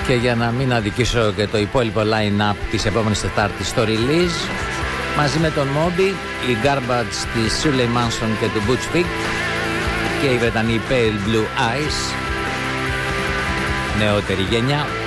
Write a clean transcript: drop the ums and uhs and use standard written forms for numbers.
Και για να μην αδικήσω και το υπόλοιπο line-up της επόμενης Τετάρτης στο release, μαζί με τον Moby, οι Garbage της Shirley Manson και του Butch Vig και οι Βρετανοί Pale Blue Eyes, νεότερη γενιά.